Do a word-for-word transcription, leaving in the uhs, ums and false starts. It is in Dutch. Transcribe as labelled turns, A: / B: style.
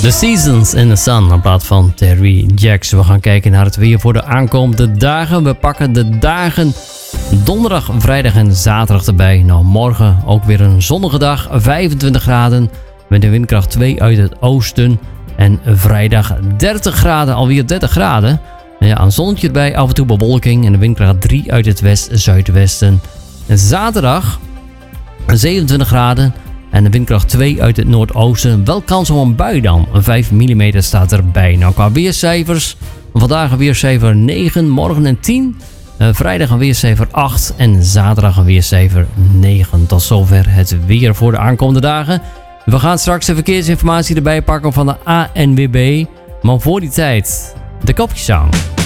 A: The Seasons in the Sun in plaats van Terry Jacks. We gaan kijken naar het weer voor de aankomende dagen. We pakken de dagen donderdag, vrijdag en zaterdag erbij. Nou, morgen ook weer een zonnige dag. vijfentwintig graden met een windkracht twee uit het oosten. En vrijdag dertig graden, alweer dertig graden. En ja, een zonnetje erbij, af en toe bewolking. En de windkracht drie uit het west-zuidwesten. En zaterdag zevenentwintig graden. En de windkracht twee uit het noordoosten. Wel kans op een bui dan. Een vijf millimeter staat erbij. Nou, qua weercijfers. Vandaag een weercijfer negen. Morgen een tien. Uh, vrijdag een weercijfer acht. En zaterdag een weercijfer negen. Tot zover het weer voor de aankomende dagen. We gaan straks de verkeersinformatie erbij pakken van de A N W B. Maar voor die tijd de kopjessound.